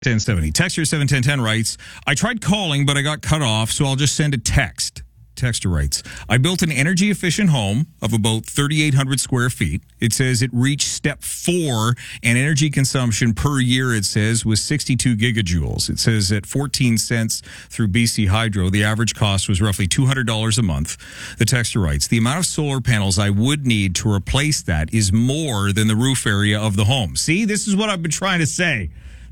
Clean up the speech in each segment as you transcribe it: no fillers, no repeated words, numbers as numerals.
1070. Texter 71010 writes, I tried calling, but I got cut off, so I'll just send a text. Texter writes, I built an energy-efficient home of about 3,800 square feet. It says it reached step 4, and energy consumption per year, it says, was 62 gigajoules. It says at 14 cents through BC Hydro, the average cost was roughly $200 a month. The texter writes, the amount of solar panels I would need to replace that is more than the roof area of the home. See, this is what I've been trying to say.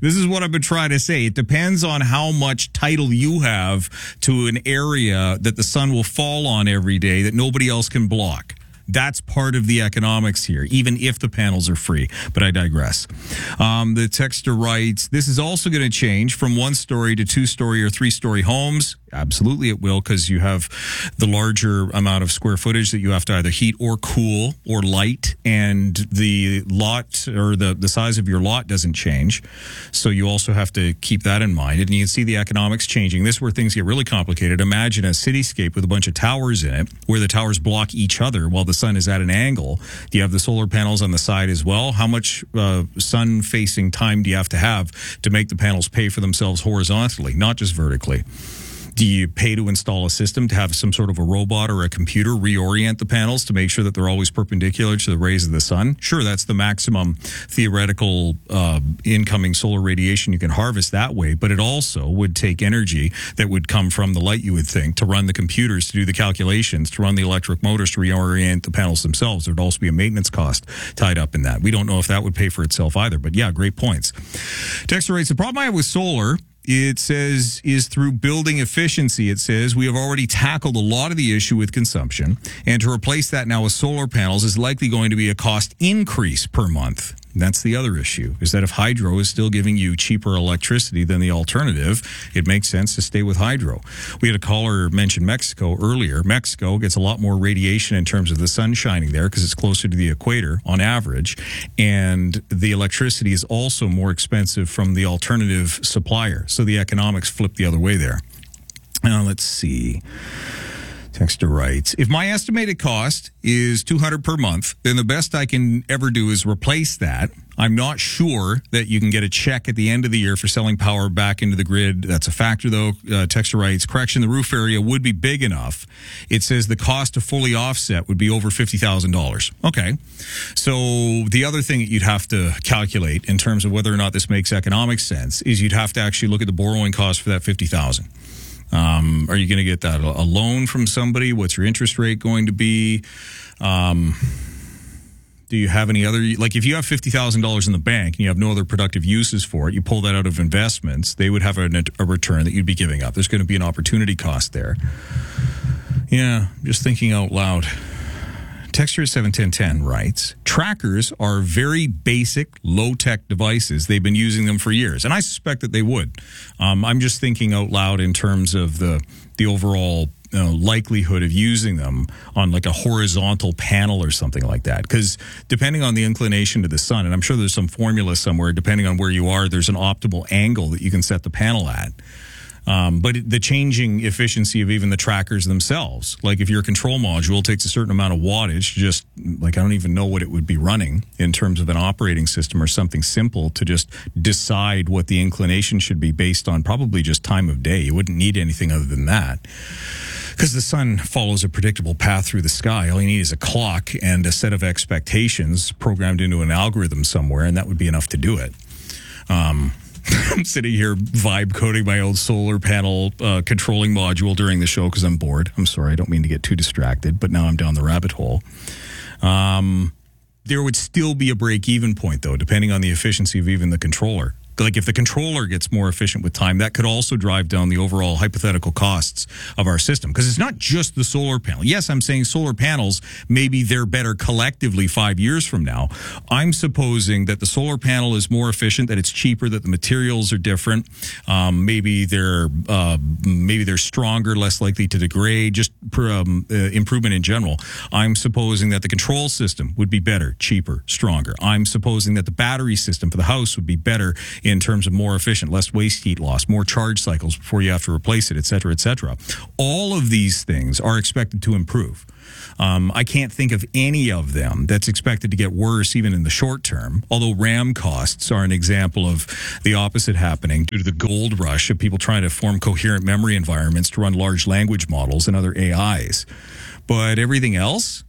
It depends on how much title you have to an area that the sun will fall on every day that nobody else can block. That's part of the economics here, even if the panels are free. But I digress. The texter writes, this is also going to change from 1-story to 2-story or 3-story homes. Absolutely it will, because you have the larger amount of square footage that you have to either heat or cool or light, and the lot or the size of your lot doesn't change. So you also have to keep that in mind. And you can see the economics changing. This is where things get really complicated. Imagine a cityscape with a bunch of towers in it, where the towers block each other while the sun is at an angle. Do you have the solar panels on the side as well? How much sun-facing time do you have to make the panels pay for themselves horizontally, not just vertically? Do you pay to install a system to have some sort of a robot or a computer reorient the panels to make sure that they're always perpendicular to the rays of the sun? Sure, that's the maximum theoretical incoming solar radiation you can harvest that way, but it also would take energy that would come from the light, you would think, to run the computers, to do the calculations, to run the electric motors, to reorient the panels themselves. There would also be a maintenance cost tied up in that. We don't know if that would pay for itself either, but yeah, great points. Texter writes, the problem I have with solar, it says, is through building efficiency. It says we have already tackled a lot of the issue with consumption, and to replace that now with solar panels is likely going to be a cost increase per month. And that's the other issue, is that if hydro is still giving you cheaper electricity than the alternative, it makes sense to stay with hydro. We had a caller mention Mexico earlier. Mexico gets a lot more radiation in terms of the sun shining there because it's closer to the equator on average, and the electricity is also more expensive from the alternative supplier. So the economics flip the other way there. Now, let's see. Texter writes, if my estimated cost is $200 per month, then the best I can ever do is replace that. I'm not sure that you can get a check at the end of the year for selling power back into the grid. That's a factor, though. Texter writes, correction, the roof area would be big enough. It says the cost to fully offset would be over $50,000. Okay. So the other thing that you'd have to calculate in terms of whether or not this makes economic sense is you'd have to actually look at the borrowing cost for that $50,000. Are you going to get that a loan from somebody? What's your interest rate going to be? Do you have any other, like if you have $50,000 in the bank and you have no other productive uses for it, you pull that out of investments, they would have a return that you'd be giving up. There's going to be an opportunity cost there. Yeah, just thinking out loud. Texture 71010 writes, trackers are very basic, low-tech devices. They've been using them for years, and I suspect that they would. I'm just thinking out loud in terms of the overall likelihood of using them on like a horizontal panel or something like that. Because depending on the inclination to the sun, and I'm sure there's some formula somewhere, depending on where you are, there's an optimal angle that you can set the panel at. But the changing efficiency of even the trackers themselves, like if your control module takes a certain amount of wattage, just like I don't even know what it would be running in terms of an operating system or something simple to just decide what the inclination should be based on probably just time of day. You wouldn't need anything other than that. Because the sun follows a predictable path through the sky. All you need is a clock and a set of expectations programmed into an algorithm somewhere, and that would be enough to do it. I'm sitting here vibe coding my old solar panel controlling module during the show because I'm bored. I'm sorry, I don't mean to get too distracted, but now I'm down the rabbit hole. There would still be a break-even point, though, depending on the efficiency of even the controller. Like if the controller gets more efficient with time, that could also drive down the overall hypothetical costs of our system. Because it's not just the solar panel. Yes, I'm saying solar panels, maybe they're better collectively 5 years from now. I'm supposing that the solar panel is more efficient, that it's cheaper, that the materials are different. Maybe they're stronger, less likely to degrade, just improvement in general. I'm supposing that the control system would be better, cheaper, stronger. I'm supposing that the battery system for the house would be better in terms of more efficient, less waste heat loss, more charge cycles before you have to replace it, et cetera, et cetera. All of these things are expected to improve. I can't think of any of them that's expected to get worse even in the short term, although RAM costs are an example of the opposite happening due to the gold rush of people trying to form coherent memory environments to run large language models and other AIs. But everything else,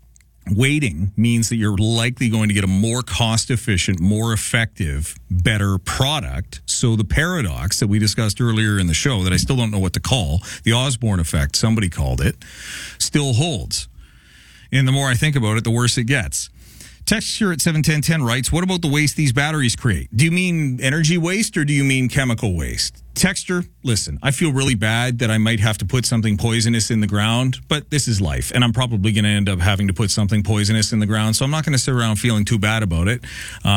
waiting means that you're likely going to get a more cost-efficient, more effective, better product. So the paradox that we discussed earlier in the show that I still don't know what to call, the Osborne effect, somebody called it, still holds. And the more I think about it, the worse it gets. Texture at 71010 writes, what about the waste these batteries create? Do you mean energy waste or do you mean chemical waste? Texture, listen, I feel really bad that I might have to put something poisonous in the ground, but this is life, and I'm probably going to end up having to put something poisonous in the ground, so I'm not going to sit around feeling too bad about it.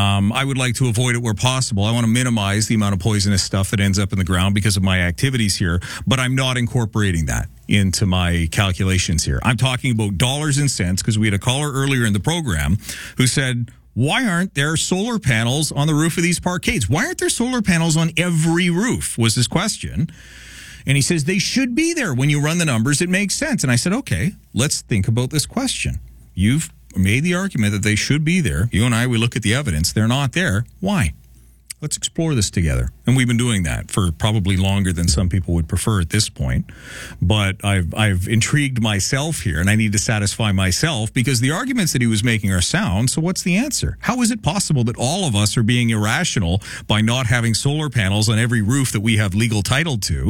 I would like to avoid it where possible. I want to minimize the amount of poisonous stuff that ends up in the ground because of my activities here, but I'm not incorporating that into my calculations here. I'm talking about dollars and cents because we had a caller earlier in the program who said, why aren't there solar panels on the roof of these parkades? Why aren't there solar panels on every roof was his question. And he says, they should be there. When you run the numbers, it makes sense. And I said, okay, let's think about this question. You've made the argument that they should be there. You and I, we look at the evidence. They're not there. Why? Let's explore this together. And we've been doing that for probably longer than some people would prefer at this point. But I've intrigued myself here, and I need to satisfy myself because the arguments that he was making are sound. So what's the answer? How is it possible that all of us are being irrational by not having solar panels on every roof that we have legal title to?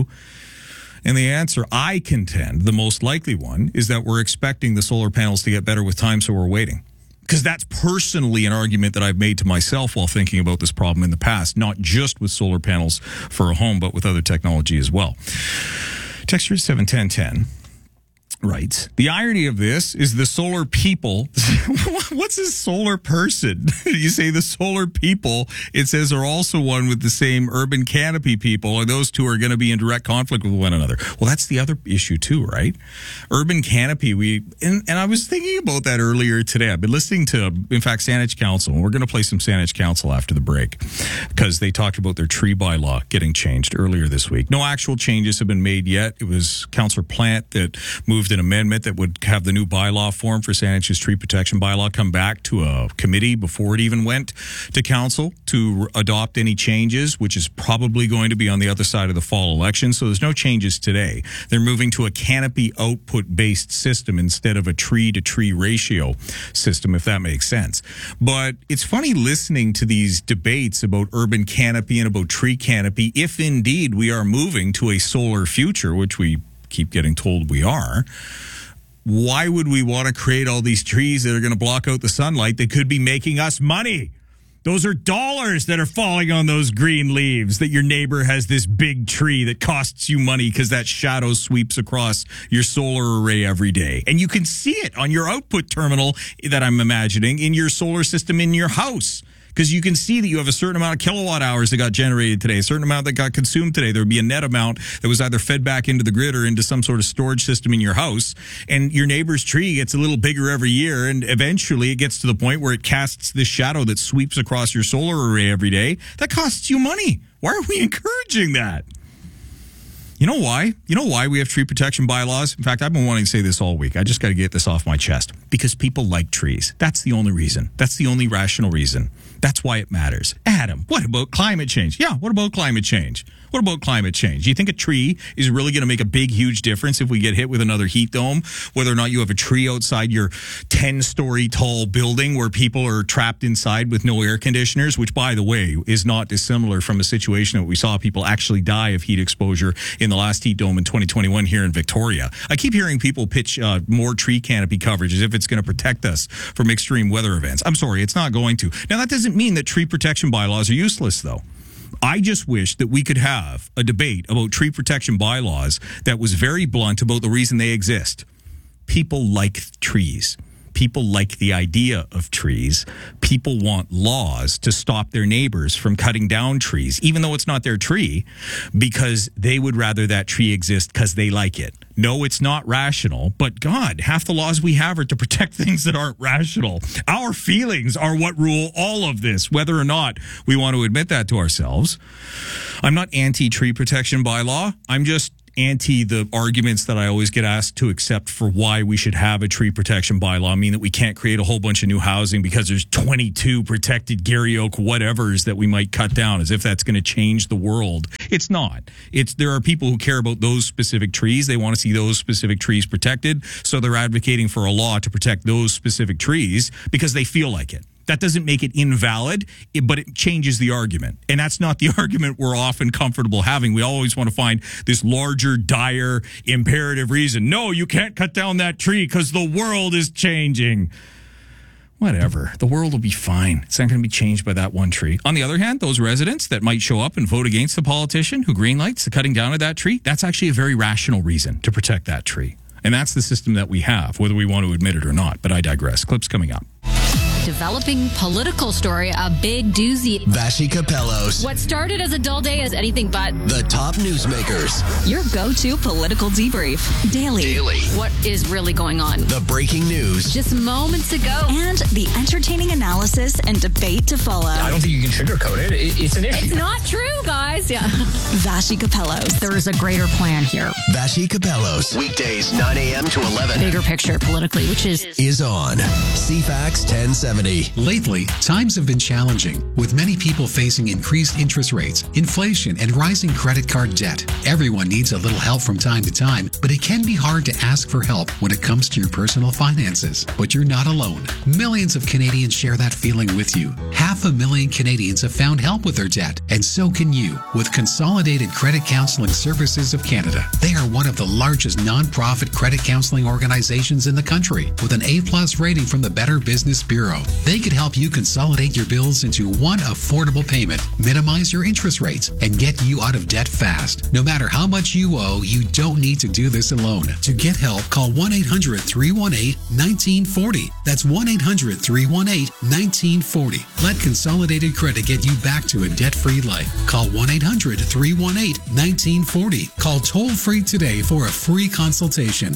And the answer, I contend, the most likely one, is that we're expecting the solar panels to get better with time, so we're waiting. Because that's personally an argument that I've made to myself while thinking about this problem in the past, not just with solar panels for a home, but with other technology as well. Texture 71010 writes, the irony of this is the solar people. What's a solar person? You say the solar people, it says, are also one with the same urban canopy people, and those two are going to be in direct conflict with one another. Well, that's the other issue too, right? Urban canopy, and I was thinking about that earlier today. I've been listening to, in fact, Saanich Council, and we're going to play some Saanich Council after the break because they talked about their tree bylaw getting changed earlier this week. No actual changes have been made yet. It was Councillor Plant that moved an amendment that would have the new bylaw form for Saanich's tree protection bylaw come back to a committee before it even went to council to adopt any changes, which is probably going to be on the other side of the fall election. So there's no changes today. They're moving to a canopy output-based system instead of a tree-to-tree ratio system, if that makes sense. But it's funny listening to these debates about urban canopy and about tree canopy, if indeed we are moving to a solar future, which we keep getting told we are. Why would we want to create all these trees that are going to block out the sunlight that could be making us money? Those are dollars that are falling on those green leaves that your neighbor has this big tree that costs you money because that shadow sweeps across your solar array every day. And you can see it on your output terminal that I'm imagining in your solar system in your house. Because you can see that you have a certain amount of kilowatt hours that got generated today, a certain amount that got consumed today. There would be a net amount that was either fed back into the grid or into some sort of storage system in your house. And your neighbor's tree gets a little bigger every year. And eventually it gets to the point where it casts this shadow that sweeps across your solar array every day. That costs you money. Why are we encouraging that? You know why? You know why we have tree protection bylaws? In fact, I've been wanting to say this all week. I just got to get this off my chest. Because people like trees. That's the only reason. That's the only rational reason. That's why it matters. Adam, what about climate change? Yeah, what about climate change? What about climate change? Do you think a tree is really going to make a big, huge difference if we get hit with another heat dome? Whether or not you have a tree outside your 10-story tall building where people are trapped inside with no air conditioners, which, by the way, is not dissimilar from a situation that we saw people actually die of heat exposure in the last heat dome in 2021 here in Victoria. I keep hearing people pitch more tree canopy coverage as if it's going to protect us from extreme weather events. I'm sorry, it's not going to. Now, that doesn't mean that tree protection bylaws are useless, though. I just wish that we could have a debate about tree protection bylaws that was very blunt about the reason they exist. People like trees. People like the idea of trees. people want laws to stop their neighbors from cutting down trees, even though it's not their tree, because they would rather that tree exist because they like it. No, it's not rational, but God, half the laws we have are to protect things that aren't rational. Our feelings are what rule all of this, whether or not we want to admit that to ourselves. I'm not anti-tree protection bylaw. I'm just anti the arguments that I always get asked to accept for why we should have a tree protection bylaw. I mean that we can't create a whole bunch of new housing because there's 22 protected Gary Oak whatevers that we might cut down, as if that's going to change the world. It's not. There are people who care about those specific trees. They want to see those specific trees protected, so they're advocating for a law to protect those specific trees because they feel like it. That doesn't make it invalid, but it changes the argument. And that's not the argument we're often comfortable having. We always want to find this larger, dire, imperative reason. No, you can't cut down that tree because the world is changing. Whatever. The world will be fine. It's not going to be changed by that one tree. On the other hand, those residents that might show up and vote against the politician who greenlights the cutting down of that tree, that's actually a very rational reason to protect that tree. And that's the system that we have, whether we want to admit it or not. But I digress. Clips coming up. Developing political story, a big doozy. Vassy Capellos. What started as a dull day is anything but. The top newsmakers. Your go-to political debrief. Daily. What is really going on? The breaking news. Just moments ago. And the entertaining analysis and debate to follow. I don't think you can sugarcoat it. It's an issue. It's not true, guys. Yeah. Vassy Capellos. There is a greater plan here. Vassy Capellos. Weekdays, 9 a.m. to 11. Bigger picture politically, which is on CFAX 1070. Lately, times have been challenging, with many people facing increased interest rates, inflation, and rising credit card debt. Everyone needs a little help from time to time, but it can be hard to ask for help when it comes to your personal finances. But you're not alone. Millions of Canadians share that feeling with you. 500,000 Canadians have found help with their debt, and so can you with Consolidated Credit Counseling Services of Canada. They are one of the largest non-profit credit counseling organizations in the country, with an A+ rating from the Better Business Bureau. They could help you consolidate your bills into one affordable payment, minimize your interest rates, and get you out of debt fast. No matter how much you owe, you don't need to do this alone. To get help, call 1-800-318-1940. That's 1-800-318-1940. Let Consolidated Credit get you back to a debt-free life. Call 1-800-318-1940. Call toll-free today for a free consultation.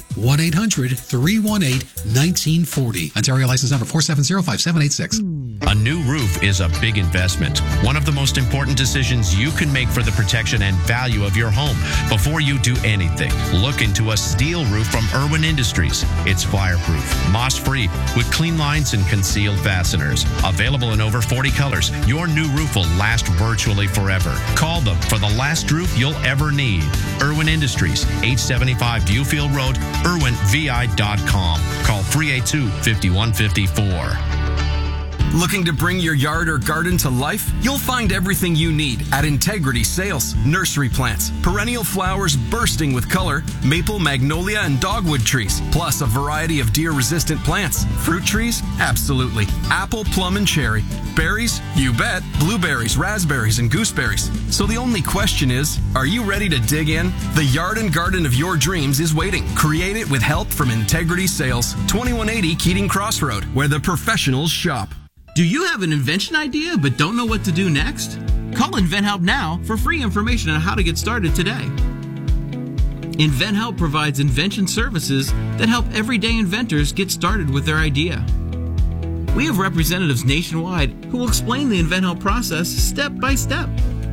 1-800-318-1940. Ontario license number 4705786. A new roof is a big investment. One of the most important decisions you can make for the protection and value of your home. Before you do anything, look into a steel roof from Irwin Industries. It's fireproof, moss-free, with clean lines and concealed fasteners. Available in over 40 colors, your new roof will last virtually forever. Call them for the last roof you'll ever need. Irwin Industries, 875 Viewfield Road, irwinvi.com. Call 382-5154. Looking to bring your yard or garden to life? You'll find everything you need at Integrity Sales. Nursery plants, perennial flowers bursting with color, maple, magnolia, and dogwood trees, plus a variety of deer-resistant plants. Fruit trees? Absolutely. Apple, plum, and cherry. Berries? You bet. Blueberries, raspberries, and gooseberries. So the only question is, are you ready to dig in? The yard and garden of your dreams is waiting. Create it with help from Integrity Sales. 2180 Keating Crossroad, where the professionals shop. Do you have an invention idea but don't know what to do next? Call InventHelp now for free information on how to get started today. InventHelp provides invention services that help everyday inventors get started with their idea. We have representatives nationwide who will explain the InventHelp process step by step.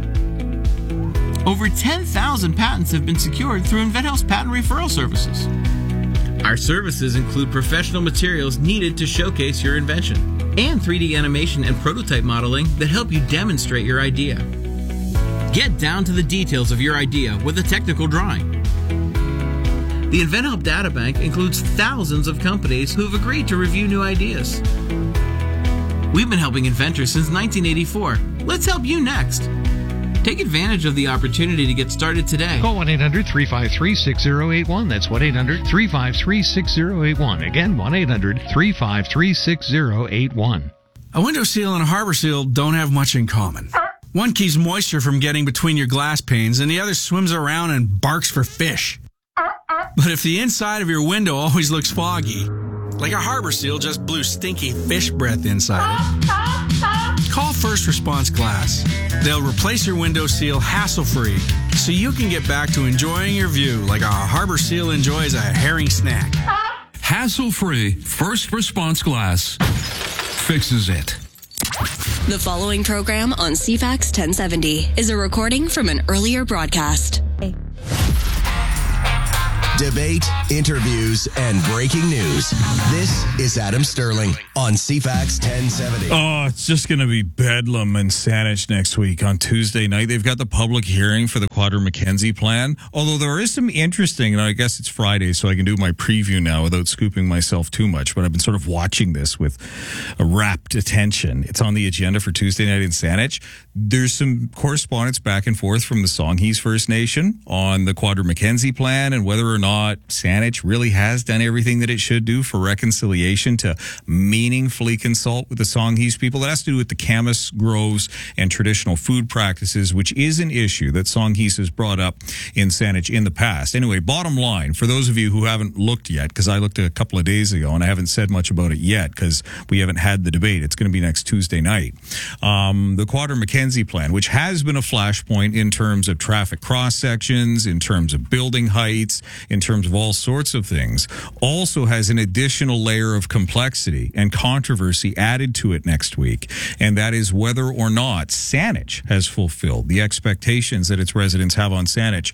Over 10,000 patents have been secured through InventHelp's patent referral services. Our services include professional materials needed to showcase your invention, and 3D animation and prototype modeling that help you demonstrate your idea. Get down to the details of your idea with a technical drawing. The InventHelp Databank includes thousands of companies who have agreed to review new ideas. We've been helping inventors since 1984. Let's help you next. Take advantage of the opportunity to get started today. Call 1-800-353-6081. That's 1-800-353-6081. Again, 1-800-353-6081. A window seal and a harbor seal don't have much in common. One keeps moisture from getting between your glass panes, and the other swims around and barks for fish. But if the inside of your window always looks foggy, like a harbor seal just blew stinky fish breath inside it, First Response Glass. They'll replace your window seal hassle-free so you can get back to enjoying your view like a harbor seal enjoys a herring snack. Hassle-free First Response Glass fixes it. The following program on CFAX 1070 is a recording from an earlier broadcast. Debate, interviews, and breaking news. This is Adam Sterling on CFAX 1070. Oh, it's just going to be bedlam in Saanich next week on Tuesday night. They've got the public hearing for the Quadra McKenzie plan. Although there is some interesting, and I guess it's Friday, so I can do my preview now without scooping myself too much, but I've been sort of watching this with a rapt attention. It's on the agenda for Tuesday night in Saanich. There's some correspondence back and forth from the Songhees First Nation on the Quadra McKenzie plan and whether or not Saanich really has done everything that it should do for reconciliation to meaningfully consult with the Songhees people. That has to do with the camas groves and traditional food practices, which is an issue that Songhees has brought up in Saanich in the past. Anyway, bottom line, for those of you who haven't looked yet, because I looked a couple of days ago and I haven't said much about it yet because we haven't had the debate. It's going to be next Tuesday night. The Quadra McKenzie plan, which has been a flashpoint in terms of traffic cross sections, in terms of building heights, in terms of all sorts of things, also has an additional layer of complexity and controversy added to it next week. And that is whether or not Saanich has fulfilled the expectations that its residents have on Saanich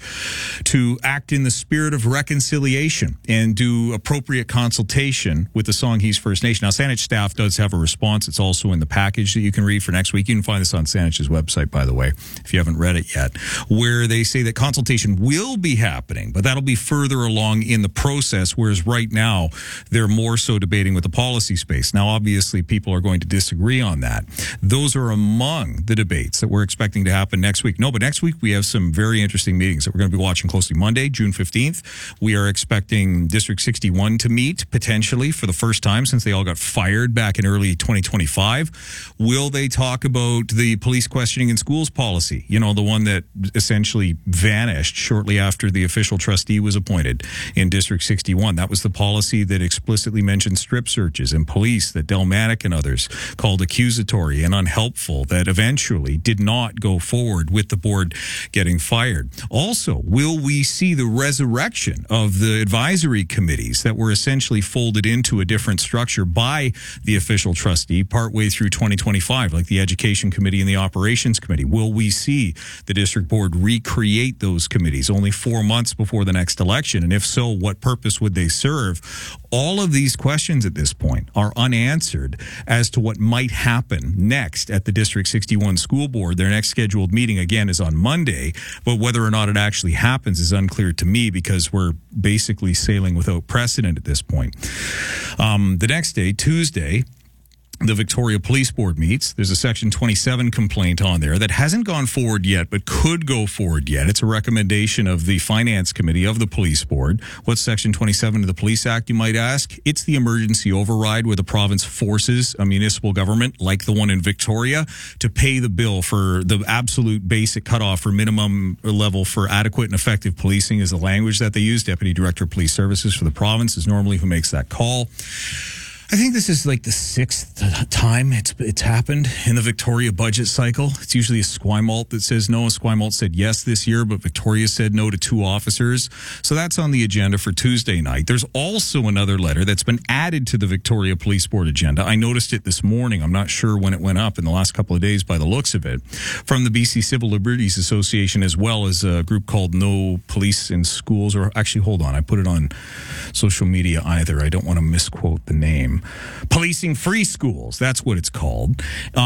to act in the spirit of reconciliation and do appropriate consultation with the Songhees First Nation. Now, Saanich staff does have a response. It's also in the package that you can read for next week. You can find this on Saanich's website, by the way, if you haven't read it yet, where they say that consultation will be happening, but that'll be further along in the process, whereas right now they're more so debating with the policy space. Now, obviously, people are going to disagree on that. Those are among the debates that we're expecting to happen next week. No, but next week we have some very interesting meetings that we're going to be watching closely. Monday, June 15th, we are expecting District 61 to meet, potentially for the first time since they all got fired back in early 2025. Will they talk about the police questioning in schools policy? You know, the one that essentially vanished shortly after the official trustee was appointed in District 61. That was the policy that explicitly mentioned strip searches and police that Del Manic and others called accusatory and unhelpful, that eventually did not go forward with the board getting fired. Also, will we see the resurrection of the advisory committees that were essentially folded into a different structure by the official trustee partway through 2025, like the Education Committee and the Operations Committee? Will we see the district board recreate those committees only 4 months before the next election? And if so, what purpose would they serve? All of these questions at this point are unanswered as to what might happen next at the District 61 School Board. Their next scheduled meeting, again, is on Monday, but whether or not it actually happens is unclear to me because we're basically sailing without precedent at this point. The next day, Tuesday, the Victoria Police Board meets. There's a Section 27 complaint on there that hasn't gone forward yet, but could go forward yet. It's a recommendation of the Finance Committee of the Police Board. What's Section 27 of the Police Act, you might ask? It's the emergency override where the province forces a municipal government, like the one in Victoria, to pay the bill for the absolute basic cutoff for minimum level for adequate and effective policing is the language that they use. Deputy Director of Police Services for the province is normally who makes that call. I think this is like the sixth time it's happened in the Victoria budget cycle. It's usually a Esquimalt that says no. Esquimalt said yes this year, but Victoria said no to 2 officers. So that's on the agenda for Tuesday night. There's also another letter that's been added to the Victoria Police Board agenda. I noticed it this morning. I'm not sure when it went up in the last couple of days by the looks of it. From the BC Civil Liberties Association, as well as a group called No Police in Schools. Or actually, hold on. I put it on social media either. I don't want to misquote the name. Policing Free Schools, that's what it's called,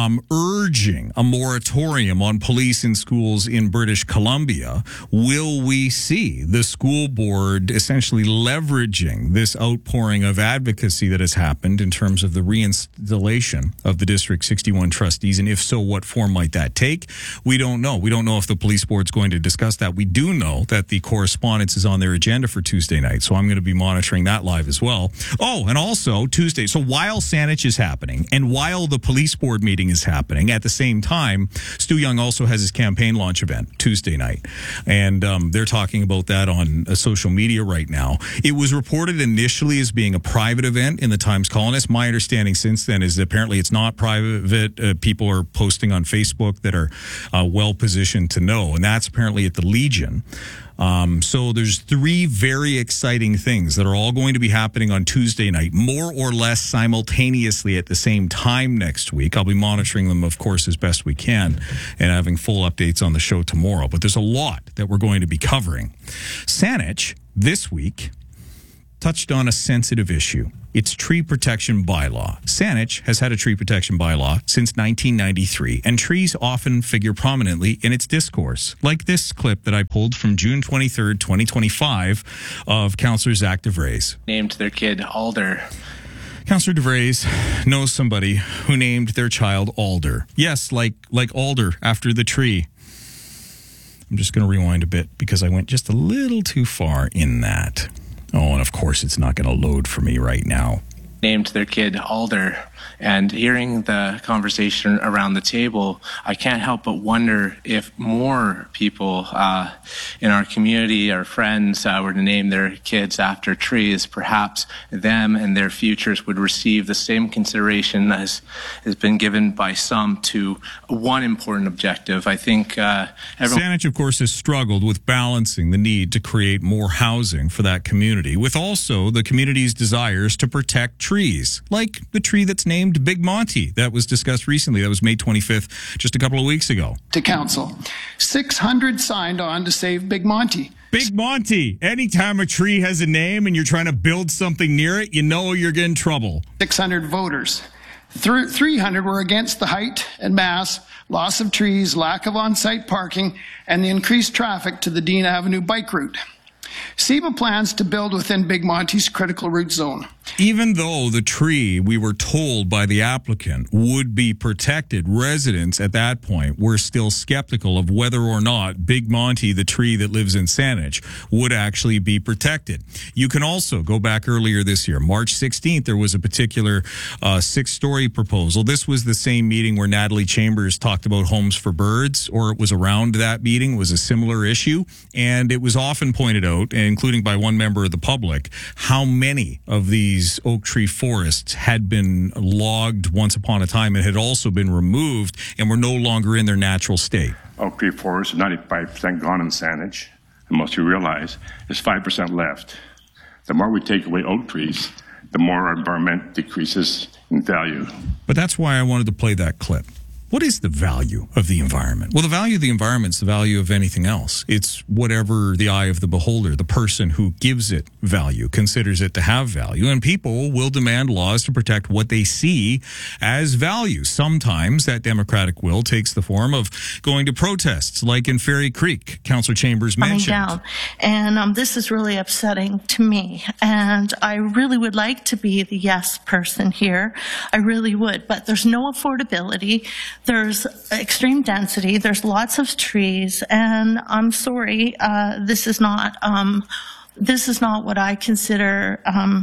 urging a moratorium on police in schools in British Columbia. Will we see the school board essentially leveraging this outpouring of advocacy that has happened in terms of the reinstallation of the District 61 trustees? And if so, what form might that take? We don't know. We don't know if the police board's going to discuss that. We do know that the correspondence is on their agenda for Tuesday night, so I'm going to be monitoring that live as well. Oh, and also Tuesday Tuesday. So while Saanich is happening and while the police board meeting is happening at the same time, Stu Young also has his campaign launch event Tuesday night. And they're talking about that on social media right now. It was reported initially as being a private event in the Times Colonist. My understanding since then is that apparently it's not private. People are posting on Facebook that are well positioned to know. And that's apparently at the Legion. So there's 3 very exciting things that are all going to be happening on Tuesday night, more or less simultaneously at the same time next week. I'll be monitoring them, of course, as best we can and having full updates on the show tomorrow. But there's a lot that we're going to be covering. Saanich this week touched on a sensitive issue. It's tree protection bylaw. Saanich has had a tree protection bylaw since 1993, and trees often figure prominently in its discourse, like this clip that I pulled from June 23rd, 2025 of Councillor Zach DeVries. Named their kid Alder. Councillor DeVries knows somebody who named their child Alder. Yes, like alder after the tree. I'm just going to rewind a bit because I went just a little too far in that. Oh, and of course it's not going to load for me right now. Named their kid Alder. And hearing the conversation around the table, I can't help but wonder if more people in our community, our friends, were to name their kids after trees, perhaps them and their futures would receive the same consideration as has been given by some to one important objective. I think Saanich, of course, has struggled with balancing the need to create more housing for that community with also the community's desires to protect trees, like the tree that's named Big Monty that was discussed recently. That was May 25th, just a couple of weeks ago. To council, 600 signed on to save Big Monty. Big Monty. Anytime a tree has a name and you're trying to build something near it, you know you're getting trouble. 600 voters. 300 were against the height and mass, loss of trees, lack of on-site parking, and the increased traffic to the Dean Avenue bike route. SEBA plans to build within Big Monty's critical root zone. Even though the tree, we were told by the applicant, would be protected, residents at that point were still skeptical of whether or not Big Monty, the tree that lives in Saanich, would actually be protected. You can also go back earlier this year, March 16th, there was a particular 6-story proposal. This was the same meeting where Natalie Chambers talked about homes for birds, or it was around that meeting. It was a similar issue, and it was often pointed out, including by one member of the public, how many of these oak tree forests had been logged once upon a time and had also been removed and were no longer in their natural state. Oak tree forests are 95% gone in Saanich, and most you realize there's 5% left. The more we take away oak trees, the more our environment decreases in value. But that's why I wanted to play that clip. What is the value of the environment? Well, the value of the environment is the value of anything else. It's whatever the eye of the beholder, the person who gives it value, considers it to have value. And people will demand laws to protect what they see as value. Sometimes that democratic will takes the form of going to protests, like in Fairy Creek, Councillor Chambers mentioned. Down. And this is really upsetting to me. And I really would like to be the yes person here. I really would. But there's no affordability. There's extreme density. There's lots of trees, and I'm sorry, this is not what I consider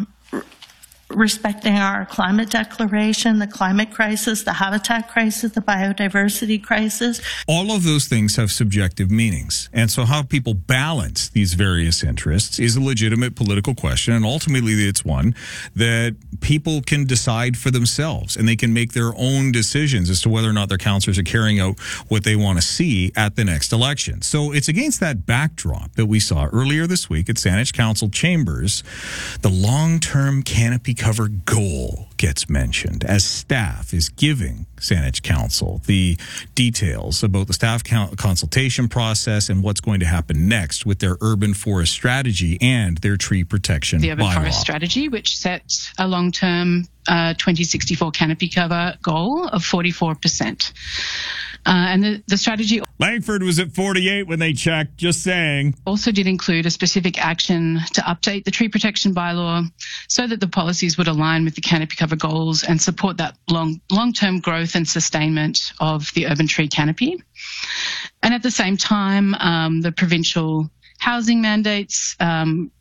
respecting our climate declaration, the climate crisis, the habitat crisis, the biodiversity crisis. All of those things have subjective meanings. And so how people balance these various interests is a legitimate political question. And ultimately, it's one that people can decide for themselves, and they can make their own decisions as to whether or not their councillors are carrying out what they want to see at the next election. So it's against that backdrop that we saw earlier this week at Saanich Council Chambers, the long-term canopy cover goal gets mentioned as staff is giving Saanich Council the details about the staff consultation process and what's going to happen next with their urban forest strategy and their tree protection the urban bylaw. Forest strategy, which sets a long-term 2064 canopy cover goal of 44%. And the strategy... Langford was at 48 when they checked, just saying. Also did include a specific action to update the tree protection bylaw so that the policies would align with the canopy cover goals and support that long-term growth and sustainment of the urban tree canopy. And at the same time, the provincial housing mandates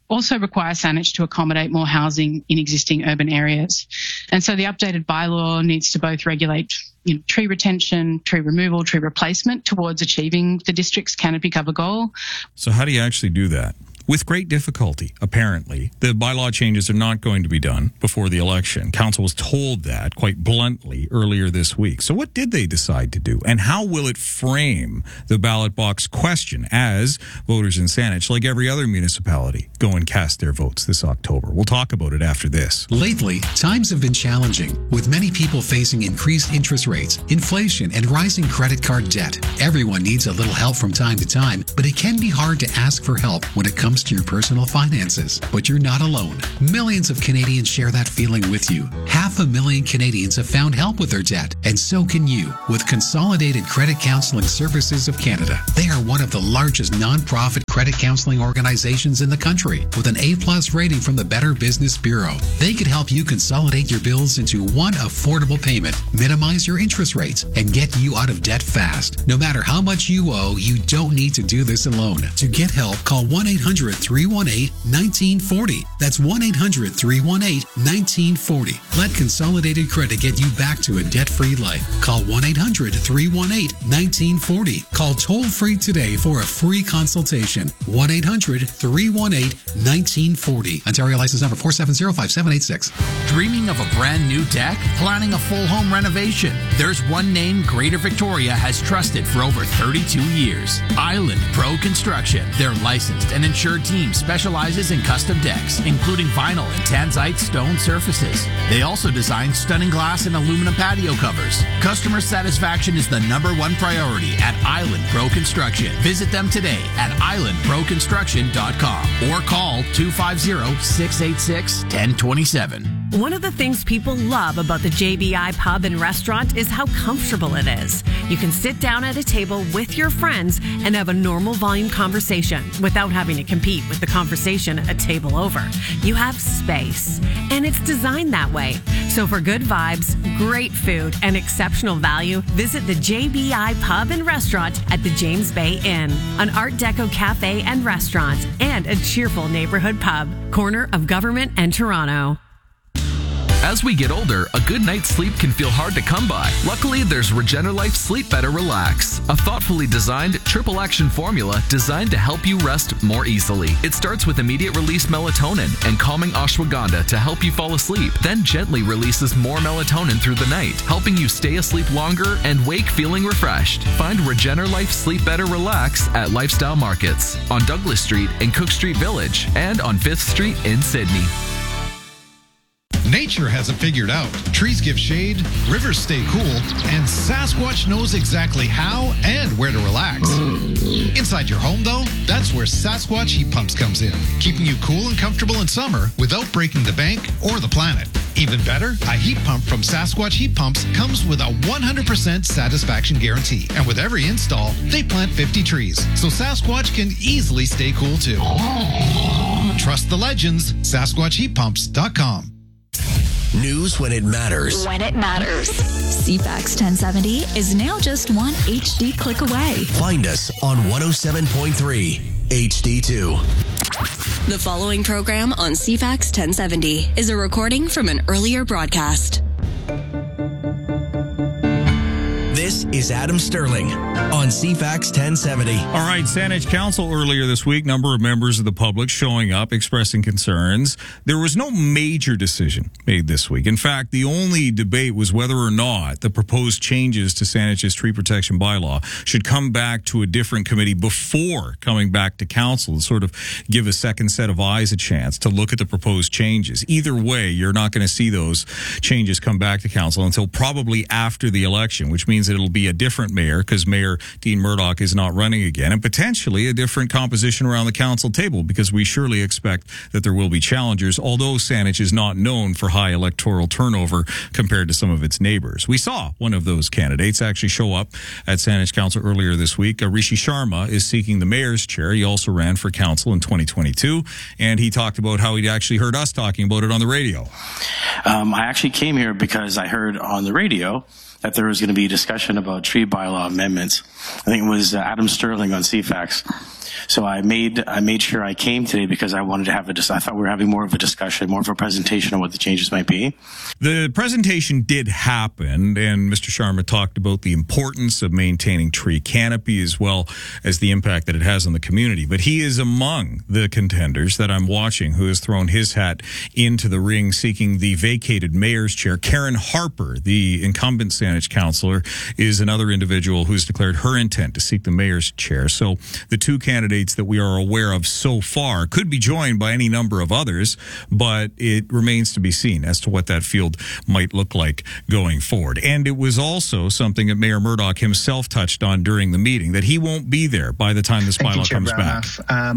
also require Saanich to accommodate more housing in existing urban areas. And so the updated bylaw needs to both regulate tree retention, tree removal, tree replacement towards achieving the district's canopy cover goal. So how do you actually do that? With great difficulty, apparently. The bylaw changes are not going to be done before the election. Council was told that quite bluntly earlier this week. So what did they decide to do? And how will it frame the ballot box question as voters in Saanich, like every other municipality, go and cast their votes this October? We'll talk about it after this. Lately, times have been challenging, with many people facing increased interest rates, inflation, and rising credit card debt. Everyone needs a little help from time to time, but it can be hard to ask for help when it comes to your personal finances. But you're not alone. Millions of Canadians share that feeling with you. 500,000 Canadians have found help with their debt, and so can you with Consolidated Credit Counseling Services of Canada. They are one of the largest non-profit credit counseling organizations in the country, with an A+ rating from the Better Business Bureau. They could help you consolidate your bills into one affordable payment, minimize your interest rates, and get you out of debt fast. No matter how much you owe, you don't need to do this alone. To get help, call 1-800-318-1940. That's 1-800-318-1940. Let Consolidated Credit get you back to a debt-free life. Call 1-800-318-1940. Call toll-free today for a free consultation. 1-800-318-1940. Ontario license number 4705786. Dreaming of a brand new deck? Planning a full home renovation? There's one name Greater Victoria has trusted for over 32 years. Island Pro Construction. Their licensed and insured team specializes in custom decks, including vinyl and tanzite stone surfaces. They also design stunning glass and aluminum patio covers. Customer satisfaction is the #1 priority at Island Pro Construction. Visit them today at islandproconstruction.com or call 250-686-1027. One of the things people love about the JBI Pub and Restaurant is how comfortable it is. You can sit down at a table with your friends and have a normal volume conversation without having to compete with the conversation a table over. You have space, and it's designed that way. So for good vibes, great food, and exceptional value, visit the JBI Pub and Restaurant at the James Bay Inn, an Art Deco cafe and restaurant, and a cheerful neighborhood pub, corner of Government and Toronto. As we get older, a good night's sleep can feel hard to come by. Luckily, there's Regenerlife Sleep Better Relax, a thoughtfully designed triple action formula designed to help you rest more easily. It starts with immediate release melatonin and calming ashwagandha to help you fall asleep, then gently releases more melatonin through the night, helping you stay asleep longer and wake feeling refreshed. Find Regenerlife Sleep Better Relax at Lifestyle Markets on Douglas Street in Cook Street Village and on 5th Street in Sydney. Nature has it figured out. Trees give shade, rivers stay cool, and Sasquatch knows exactly how and where to relax. Inside your home, though, that's where Sasquatch Heat Pumps comes in, keeping you cool and comfortable in summer without breaking the bank or the planet. Even better, a heat pump from Sasquatch Heat Pumps comes with a 100% satisfaction guarantee. And with every install, they plant 50 trees, so Sasquatch can easily stay cool too. Trust the legends, SasquatchHeatPumps.com. News when it matters. When it matters. CFAX 1070 is now just one HD click away. Find us on 107.3 HD2. The following program on CFAX 1070 is a recording from an earlier broadcast. This is Adam Sterling on CFAX 1070. All right, Saanich Council earlier this week, number of members of the public showing up, expressing concerns. There was no major decision made this week. In fact, the only debate was whether or not the proposed changes to Saanich's tree protection bylaw should come back to a different committee before coming back to council to sort of give a second set of eyes a chance to look at the proposed changes. Either way, you're not going to see those changes come back to council until probably after the election, which means it'll be a different mayor because Mayor Dean Murdoch is not running again, and potentially a different composition around the council table because we surely expect that there will be challengers, although Saanich is not known for high electoral turnover compared to some of its neighbors. We saw one of those candidates actually show up at Saanich Council earlier this week. Rishi Sharma is seeking the mayor's chair. He also ran for council in 2022, and he talked about how he'd actually heard us talking about it on the radio. I actually came here because I heard on the radio that there was going to be discussion about tree bylaw amendments. I think it was Adam Sterling on CFAX. So I made sure I came today because I wanted to have I thought we were having more of a discussion, more of a presentation on what the changes might be. The presentation did happen, and Mr. Sharma talked about the importance of maintaining tree canopy as well as the impact that it has on the community. But he is among the contenders that I'm watching who has thrown his hat into the ring seeking the vacated mayor's chair. Karen Harper, the incumbent Saanich councillor, is another individual who's declared her intent to seek the mayor's chair. So the two candidates that we are aware of so far could be joined by any number of others, but it remains to be seen as to what that field might look like going forward. And it was also something that Mayor Murdoch himself touched on during the meeting, that he won't be there by the time this bylaw comes back.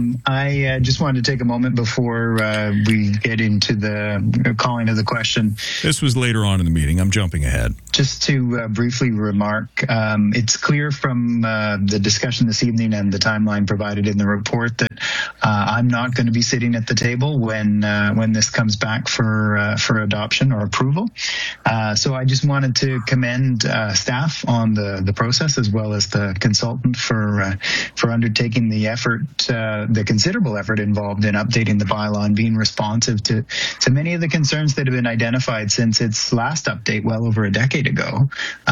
I just wanted to take a moment before we get into the calling of the question. This was later on in the meeting. I'm jumping ahead. Just to briefly remark, it's clear from the discussion this evening and the timeline provided in the report that I'm not going to be sitting at the table when this comes back for adoption or approval. So I just wanted to commend staff on the process as well as the consultant for undertaking the effort, the considerable effort involved in updating the bylaw and being responsive to many of the concerns that have been identified since its last update well over a decade ago.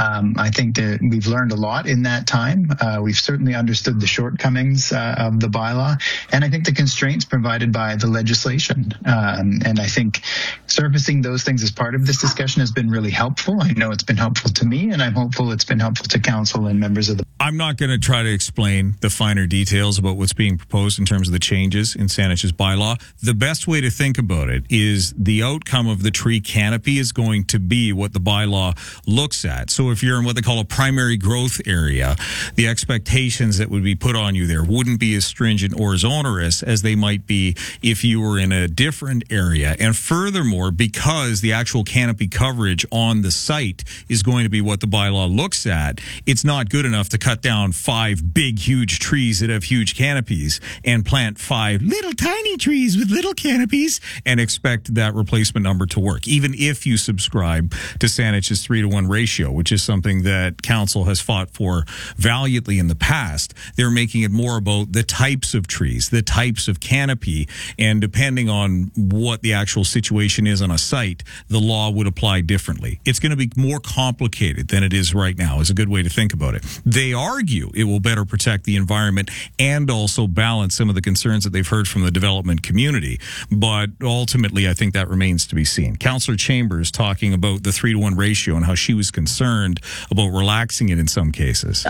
I think that we've learned a lot in that time. We've certainly understood the shortcomings of the bylaw, and I think the constraints provided by the legislation. And I think surfacing those things as part of this discussion has been really helpful. I know it's been helpful to me, and I'm hopeful it's been helpful to council and members of the... I'm not going to try to explain the finer details about what's being proposed in terms of the changes in Saanich's bylaw. The best way to think about it is the outcome of the tree canopy is going to be what the bylaw looks at. So if you're in what they call a primary growth area, the expectations that would be put on you there wouldn't be as stringent or as onerous as they might be if you were in a different area. And furthermore, because the actual canopy coverage on the site is going to be what the bylaw looks at, it's not good enough to cut down 5 big, huge trees that have huge canopies and plant 5 little tiny trees with little canopies and expect that replacement number to work, even if you subscribe to Saanich's 3-to-1 ratio, which is something that council has fought for valiantly in the past. They're making it more about the types of trees, the types of canopy, and depending on what the actual situation is on a site, the law would apply differently. It's going to be more complicated than it is right now, is a good way to think about it. They argue it will better protect the environment and also balance some of the concerns that they've heard from the development community. But ultimately, I think that remains to be seen. Councillor Chambers talking about the 3-to-1 ratio and how she was concerned about relaxing it in some cases.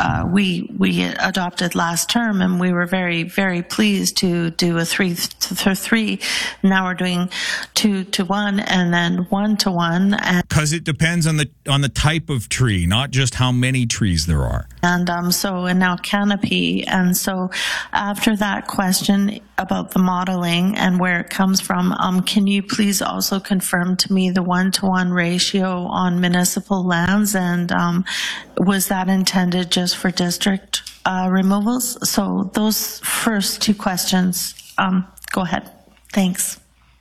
We adopted last term, and we were very, very pleased to do a 3-to-3. Now we're doing 2-to-1 and then 1-to-1. Because it depends on the type of tree, not just how many trees there are. And now canopy. And so after that question about the modeling and where it comes from, can you please also confirm to me the 1-to-1 ratio on municipal lands? And was that intended just for district removals? So those first 2 questions, go ahead. Thanks.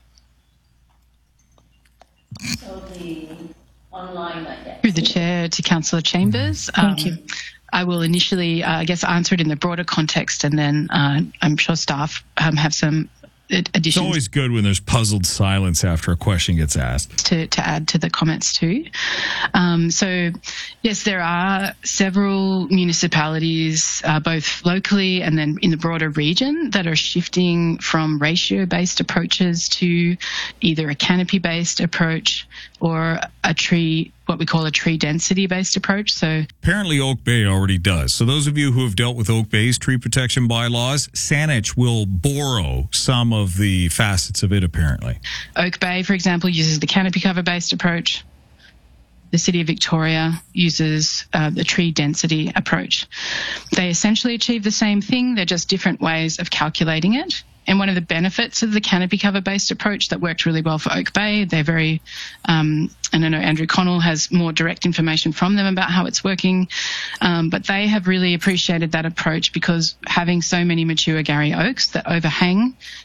So the online, through the chair to Councillor Chambers. Thank you. I will initially, answer it in the broader context, and then I'm sure staff have some additions. It's always good when there's puzzled silence after a question gets asked. To add to the comments too. So, yes, there are several municipalities, both locally and then in the broader region, that are shifting from ratio-based approaches to either a canopy-based approach or what we call a tree density-based approach. So apparently Oak Bay already does. So those of you who have dealt with Oak Bay's tree protection bylaws, Saanich will borrow some of the facets of it, apparently. Oak Bay, for example, uses the canopy cover-based approach. The City of Victoria uses the tree density approach. They essentially achieve the same thing. They're just different ways of calculating it. And one of the benefits of the canopy cover-based approach that worked really well for Oak Bay, they're very, and I know Andrew Connell has more direct information from them about how it's working, but they have really appreciated that approach because having so many mature Gary oaks that overhang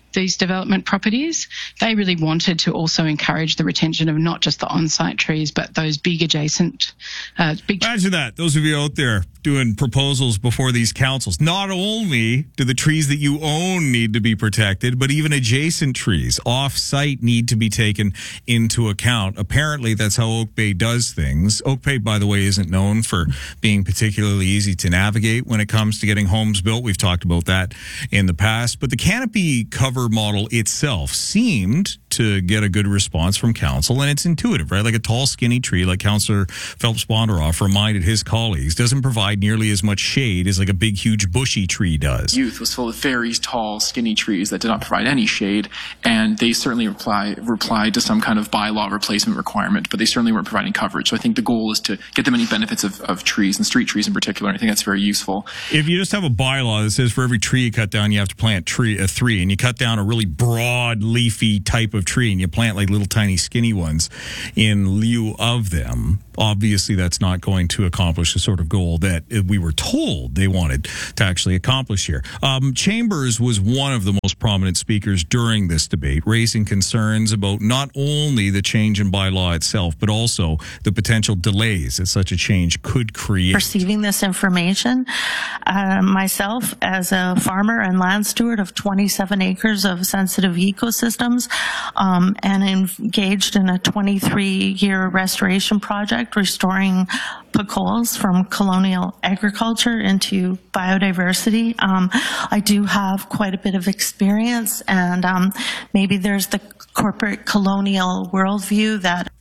these development properties, they really wanted to also encourage the retention of not just the on-site trees, but those big adjacent, Imagine that. Those of you out there doing proposals before these councils, not only do the trees that you own need to be protected, but even adjacent trees off-site need to be taken into account. Apparently, that's how Oak Bay does things. Oak Bay, by the way, isn't known for being particularly easy to navigate when it comes to getting homes built. We've talked about that in the past. But the canopy cover model itself seemed to get a good response from council, and it's intuitive, right? Like a tall, skinny tree, like Councillor Phelps-Bondaroff reminded his colleagues, doesn't provide nearly as much shade as like a big, huge, bushy tree does. Youth was full of very tall, skinny trees that did not provide any shade, and they certainly replied to some kind of bylaw replacement requirement, but they certainly weren't providing coverage. So I think the goal is to get the many benefits of trees, and street trees in particular, and I think that's very useful. If you just have a bylaw that says for every tree you cut down, you have to plant a three, and you cut down a really broad, leafy type of tree, and you plant like little tiny skinny ones in lieu of them, obviously that's not going to accomplish the sort of goal that we were told they wanted to actually accomplish here. Chambers was one of the most prominent speakers during this debate, raising concerns about not only the change in bylaw itself, but also the potential delays that such a change could create. Receiving this information, myself as a farmer and land steward of 27 acres of sensitive ecosystems, and engaged in a 23-year restoration project restoring Pecoles from colonial agriculture into biodiversity. I do have quite a bit of experience, and maybe there's the corporate colonial worldview that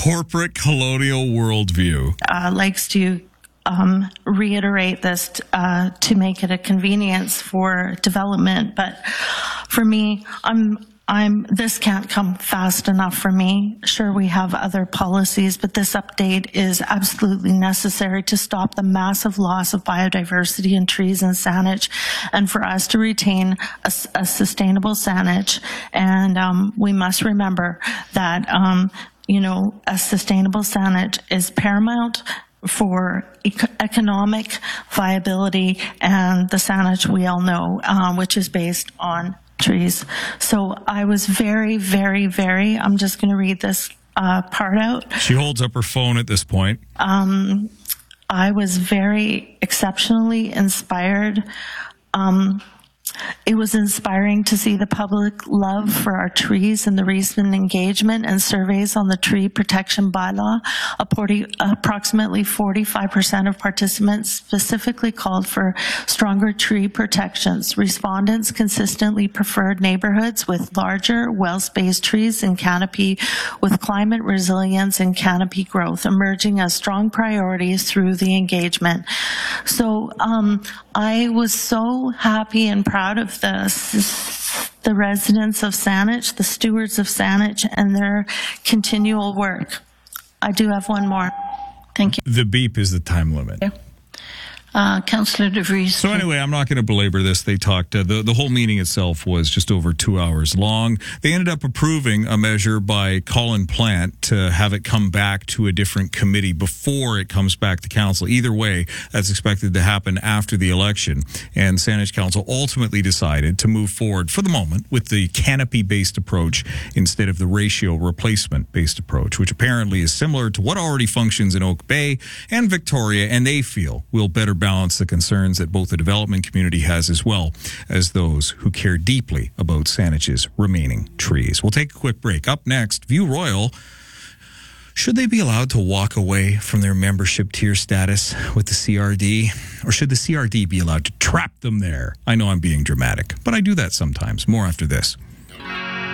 likes to reiterate this to make it a convenience for development. But for me, this can't come fast enough for me. Sure, we have other policies, but this update is absolutely necessary to stop the massive loss of biodiversity in trees in Saanich, and for us to retain a sustainable Saanich. And we must remember that, a sustainable Saanich is paramount for economic viability, and the Saanich we all know, which is based on trees. So I was very, very, very, I'm just going to read this part out. She holds up her phone at this point. I was very exceptionally inspired. It was inspiring to see the public love for our trees and the recent engagement and surveys on the tree protection bylaw. Approximately 45% of participants specifically called for stronger tree protections. Respondents consistently preferred neighborhoods with larger, well-spaced trees and canopy with climate resilience and canopy growth, emerging as strong priorities through the engagement. So I was so happy and proud of the residents of Saanich, the stewards of Saanich, and their continual work. I do have one more. Thank you. The beep is the time limit. Yeah. Councillor DeVries. So anyway, I'm not going to belabor this. They talked, the whole meeting itself was just over 2 hours long. They ended up approving a measure by Colin Plant to have it come back to a different committee before it comes back to council. Either way, that's expected to happen after the election. And Saanich Council ultimately decided to move forward for the moment with the canopy-based approach instead of the ratio replacement-based approach, which apparently is similar to what already functions in Oak Bay and Victoria, and they feel will better balance the concerns that both the development community has as well as those who care deeply about Saanich's remaining trees. We'll take a quick break. Up next, View Royal. Should they be allowed to walk away from their membership tier status with the CRD? Or should the CRD be allowed to trap them there? I know I'm being dramatic, but I do that sometimes. More after this.